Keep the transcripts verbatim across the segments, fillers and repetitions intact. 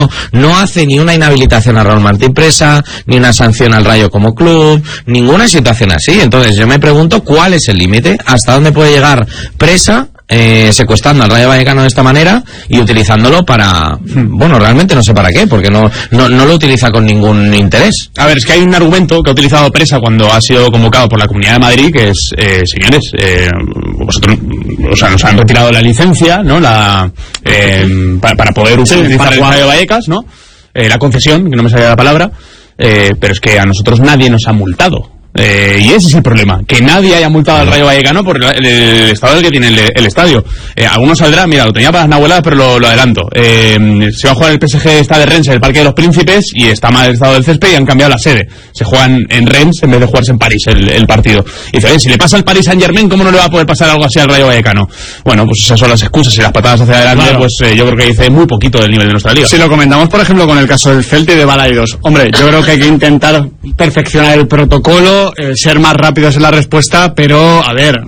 no hace ni una inhabilitación a Raúl Martín Presa, ni una sanción al Rayo como club, ninguna situación así. Entonces yo me pregunto cuál es el límite, hasta dónde puede llegar Presa eh, secuestrando al Rayo Vallecano de esta manera y utilizándolo para, bueno, realmente no sé para qué, porque no, no, no lo utiliza con ningún interés. A ver, es que hay un argumento que ha utilizado Presa cuando ha sido convocado por la Comunidad de Madrid, que es, eh, señores, eh, vosotros, o sea, nos han retirado la licencia, ¿no? La, eh, para, para poder sí, utilizar para el Rayo Vallecas, ¿no? Eh, la concesión, que no me salía la palabra, eh, pero es que a nosotros nadie nos ha multado. Eh, y ese es el problema, que nadie haya multado al Rayo Vallecano por el, el estado del que tiene el, el estadio. Eh, algunos saldrán, mira, lo tenía para las nahuelas, pero lo, lo adelanto. Eh, se va a jugar el P S G, está de Rennes, en el Parque de los Príncipes, y está mal el estado del césped y han cambiado la sede. Se juegan en Rennes en vez de jugarse en París el, el partido. Y dice, si le pasa al Paris Saint Germain, ¿cómo no le va a poder pasar algo así al Rayo Vallecano? Bueno, pues esas son las excusas y las patadas hacia adelante, claro. Pues eh, yo creo que dice muy poquito del nivel de nuestra liga. Si lo comentamos, por ejemplo, con el caso del Celta y de Balaidos, hombre, yo creo que hay que intentar perfeccionar el protocolo, eh, ser más rápidos en la respuesta, pero a ver,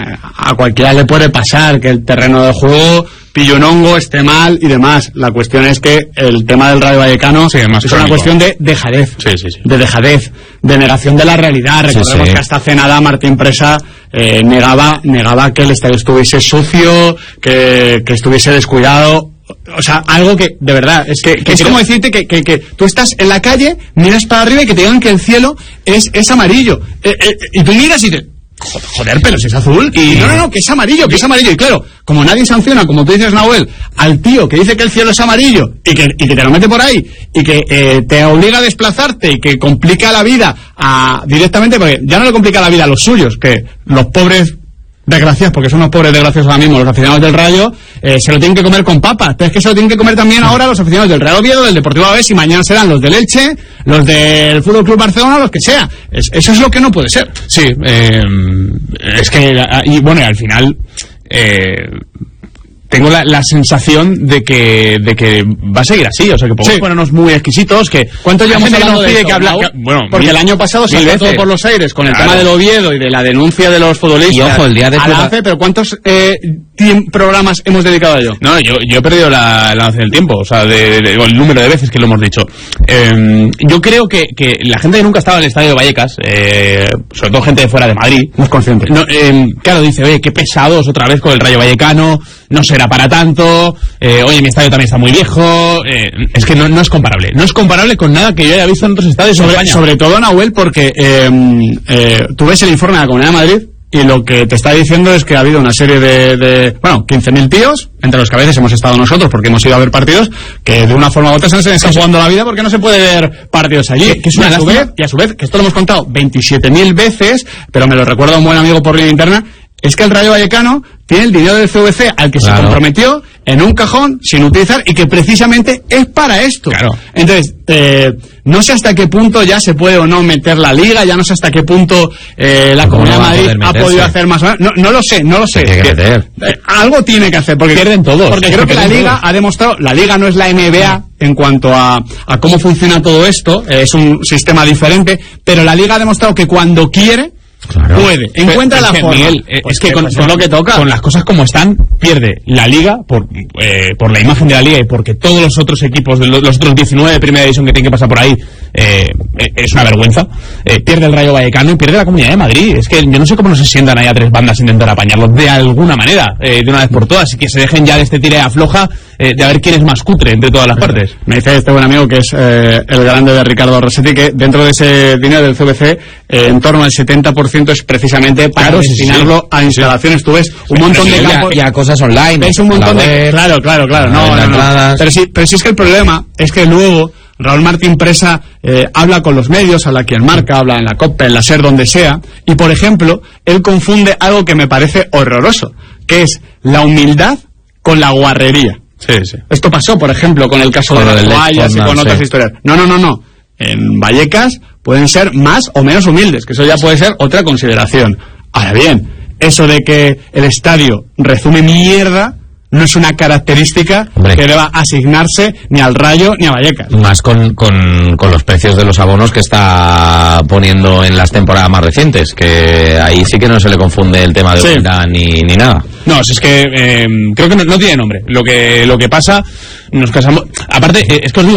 a cualquiera le puede pasar que el terreno de juego pille un hongo, esté mal y demás. La cuestión es que el tema del Rayo Vallecano sí, es, es una cuestión de dejadez, sí, sí, sí. de dejadez, de negación de la realidad. Recordemos sí, sí. que hasta hace nada Martín Presa eh, negaba, negaba que el estadio estuviese sucio, que, que estuviese descuidado. O sea, algo que, de verdad, es que, que es como decirte que, que, que tú estás en la calle, miras para arriba y que te digan que el cielo es, es amarillo. Eh, eh, y tú miras y te... Joder, pero si es azul. Y no, no, no, que es amarillo, que es amarillo. Y claro, como nadie sanciona, como tú dices, Nahuel, al tío que dice que el cielo es amarillo y que, y que te lo mete por ahí y que eh, te obliga a desplazarte y que complica la vida a, directamente, porque ya no le complica la vida a los suyos, que los pobres... desgraciados, porque son unos pobres desgraciados ahora mismo los aficionados del Rayo, eh, se lo tienen que comer con papas, pero es que se lo tienen que comer también ahora los aficionados del Real Oviedo, del Deportivo Alavés, y mañana serán los del Elche, los del Fútbol Club Barcelona, los que sea. Es, eso es lo que no puede ser. Sí, eh, es que, y bueno, y al final... Eh, tengo la, la sensación de que de que va a seguir así, o sea que podemos sí. ponernos muy exquisitos, que ¿cuánto llevamos hablando de esto, que habla, que, bueno, porque mil, el año pasado se saltó todo por los aires con claro. el tema del Oviedo y de la denuncia de los futbolistas. Y ojo, el día de a la A C E, pero ¿cuántos eh, programas hemos dedicado a ello? No, yo yo he perdido la, la noción del tiempo, o sea, de, de, de, el número de veces que lo hemos dicho. Eh, yo creo que, que la gente que nunca ha estado en el estadio de Vallecas, eh, sobre todo gente de fuera de Madrid, no es consciente. No, eh, claro, dice, oye, qué pesados otra vez con el Rayo Vallecano, no será para tanto, eh, oye, mi estadio también está muy viejo, eh, es que no, no es comparable, no es comparable con nada que yo haya visto en otros estadios sobre, en España. Sobre todo, Nahuel, porque eh, eh, tú ves el informe de la Comunidad de Madrid y lo que te está diciendo es que ha habido una serie de, de bueno, quince mil tíos, entre los que a veces hemos estado nosotros porque hemos ido a ver partidos, que de una forma u otra se están jugando la vida porque no se puede ver partidos allí. Que, que es una y, a su vez, y a su vez, que esto lo hemos contado veintisiete mil veces, pero me lo recuerda un buen amigo por línea interna, es que el Rayo Vallecano tiene el dinero del C V C al que claro. se comprometió en un cajón sin utilizar y que precisamente es para esto. Claro. Entonces, eh, no sé hasta qué punto ya se puede o no meter la liga, ya no sé hasta qué punto eh, la Comunidad de Madrid ha podido hacer más o menos. No, no lo sé, no lo sé. Tiene que meter. Eh, algo tiene que hacer, porque pierden todos. Porque creo que la liga ha demostrado, la liga no es la N B A en cuanto a, a cómo funciona todo esto, eh, es un sistema diferente, pero la liga ha demostrado que cuando quiere, claro. puede, encuentra pero, la es forma. Miguel, eh, pues es que con, pues con lo que toca, con las cosas como están, pierde la liga por eh, por la imagen de la liga y porque todos los otros equipos de los, los otros diecinueve de primera división que tienen que pasar por ahí eh, es una vergüenza. Eh, pierde el Rayo Vallecano y pierde la Comunidad de Madrid. Es que yo no sé cómo no se sientan ahí a tres bandas a intentar apañarlos de alguna manera, eh, de una vez por todas, y que se dejen ya de este tire afloja eh, de a ver quién es más cutre entre todas las partes. Me dice este buen amigo que es eh, el grande de Ricardo Rossetti, que dentro de ese dinero del C V C eh, en torno al setenta por ciento es precisamente para claro, destinarlo sí, sí. a instalaciones. Tú ves un sí, montón de campos y a cosas online. Ves un montón de web, claro, claro, claro. No, no, no. Pero sí, pero sí es que el problema es que luego Raúl Martín Presa eh, habla con los medios, habla aquí en Marca, habla en la COPE, en la SER, donde sea, y por ejemplo, él confunde algo que me parece horroroso, que es la humildad con la guarrería. Sí, sí. Esto pasó, por ejemplo, con el caso con de las toallas y con no, otras sí. historias. No, no, no, no. En Vallecas pueden ser más o menos humildes, que eso ya puede ser otra consideración. Ahora bien, eso de que el estadio resume mierda no es una característica Hombre. que deba asignarse ni al Rayo ni a Vallecas. Más con, con, con los precios de los abonos que está poniendo en las temporadas más recientes, que ahí sí que no se le confunde el tema de sí. humildad ni, ni nada. No, si es que eh, creo que no, no tiene nombre. Lo que lo que pasa, nos casamos. Aparte, eh, es que os digo